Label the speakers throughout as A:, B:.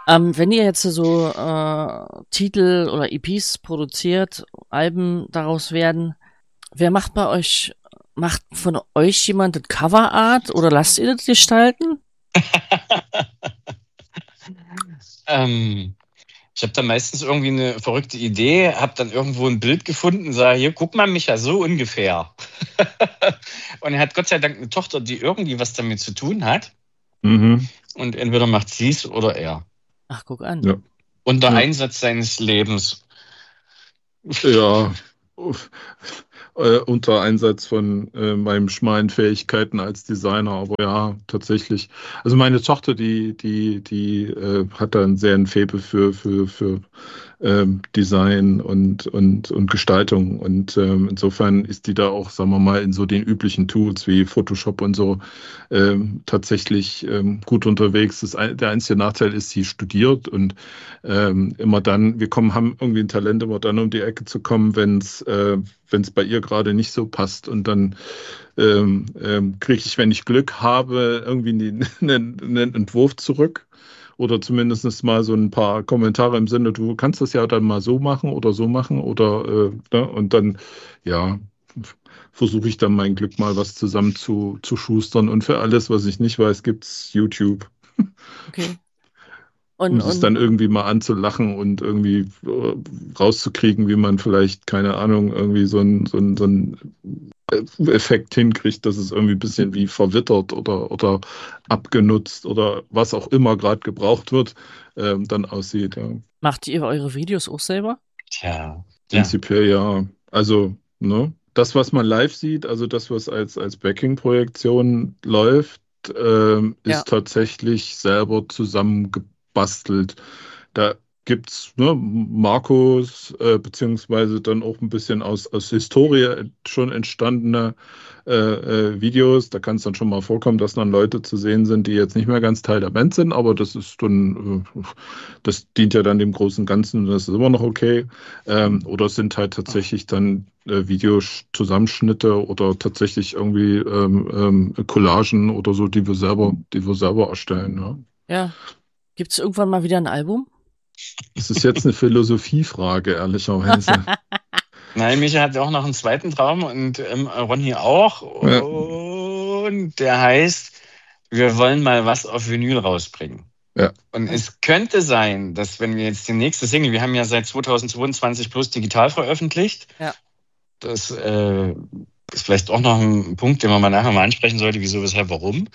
A: Wenn ihr jetzt so Titel oder EPs produziert, Alben daraus werden, wer macht bei euch, macht von euch jemand das Coverart oder lasst ihr das gestalten?
B: Ich habe dann meistens irgendwie eine verrückte Idee, habe dann irgendwo ein Bild gefunden, sage, hier, guck mal, Micha, so ungefähr. Und er hat Gott sei Dank eine Tochter, die irgendwie was damit zu tun hat.
C: Mhm.
B: Und entweder macht sie es oder er.
A: Ach, guck an.
C: Ja.
B: Unter
C: Ja.
B: Einsatz seines Lebens.
C: Ja, unter Einsatz von meinen schmalen Fähigkeiten als Designer, aber ja, tatsächlich. Also meine Tochter, die hat da einen sehr ein Faible für Design und Gestaltung. Und insofern ist die da auch, sagen wir mal, in so den üblichen Tools wie Photoshop und so tatsächlich gut unterwegs. Der einzige Nachteil ist, sie studiert und immer dann, haben irgendwie ein Talent, immer dann um die Ecke zu kommen, wenn es bei ihr gerade nicht so passt. Und dann kriege ich, wenn ich Glück habe, irgendwie einen Entwurf zurück. Oder zumindest mal so ein paar Kommentare im Sinne, du kannst das ja dann mal so machen oder so machen oder ne? Und dann, ja, versuche ich dann mein Glück mal was zusammen zu schustern. Und für alles, was ich nicht weiß, gibt's YouTube.
A: Okay.
C: Um es dann irgendwie mal anzulachen und irgendwie rauszukriegen, wie man vielleicht, keine Ahnung, irgendwie so ein Effekt hinkriegt, dass es irgendwie ein bisschen wie verwittert oder abgenutzt oder was auch immer gerade gebraucht wird, dann aussieht. Ja.
A: Macht ihr eure Videos auch selber?
B: Tja.
C: Prinzipiell ja. Also, ne? Das, was man live sieht, also das, was als Backing-Projektion läuft, ist tatsächlich selber zusammengebastelt. Da gibt es Markus, beziehungsweise dann auch ein bisschen aus Historie schon entstandene Videos. Da kann es dann schon mal vorkommen, dass dann Leute zu sehen sind, die jetzt nicht mehr ganz Teil der Band sind, aber das ist dann, das dient ja dann dem großen Ganzen, das ist immer noch okay. Oder es sind halt tatsächlich dann Videozusammenschnitte oder tatsächlich irgendwie Collagen oder so, die wir selber erstellen. Ja.
A: Ja. Gibt es irgendwann mal wieder ein Album?
C: Das ist jetzt eine Philosophiefrage, ehrlicherweise.
B: Nein, Micha hat auch noch einen zweiten Traum und Ronny auch.
C: Ja.
B: Und der heißt, wir wollen mal was auf Vinyl rausbringen.
C: Ja.
B: Und es könnte sein, dass wenn wir jetzt die nächste Single, wir haben ja seit 2022 bloß digital veröffentlicht.
A: Ja.
B: Das ist vielleicht auch noch ein Punkt, den man mal nachher mal ansprechen sollte, wieso, weshalb, warum.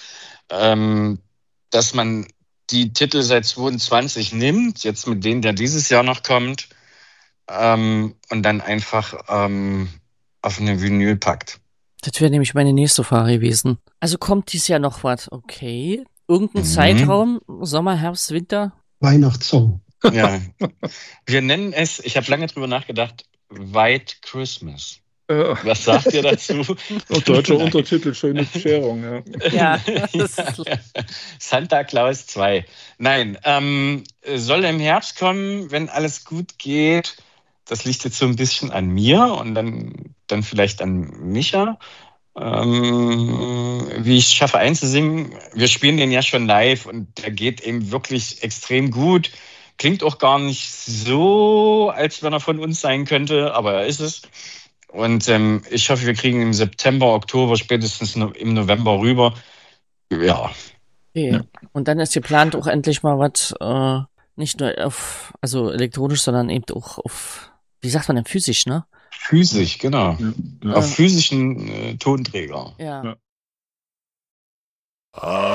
B: Dass man die Titel seit 22 nimmt, jetzt mit denen, der dieses Jahr noch kommt, und dann einfach auf eine Vinyl packt.
A: Das wäre nämlich meine nächste Frage gewesen. Also kommt dieses Jahr noch was? Okay. Irgendein Zeitraum? Sommer, Herbst, Winter?
D: Weihnachtssong.
B: Ja. Wir nennen es, ich habe lange drüber nachgedacht, White Christmas. Was sagt ihr dazu?
C: Deutscher Untertitel, schöne Bescherung, ja.
A: Ja.
B: Santa Claus 2. Nein, soll im Herbst kommen, wenn alles gut geht. Das liegt jetzt so ein bisschen an mir und dann vielleicht an Micha. Wie ich es schaffe einzusingen. Wir spielen den ja schon live und der geht eben wirklich extrem gut. Klingt auch gar nicht so, als wenn er von uns sein könnte, aber er ist es. Und ich hoffe, wir kriegen im September, Oktober, spätestens im November rüber. Ja.
A: Okay. Ja. Und dann ist geplant auch endlich mal was, nicht nur also elektronisch, sondern eben auch auf, wie sagt man denn, physisch, ne?
B: Physisch, genau. Ja. Auf physischen Tonträger.
A: Ja.